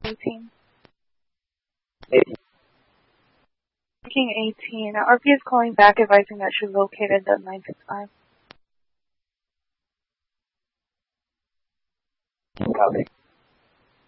18. 18. Booking 18. RP is calling back advising that she located the 965. Copy.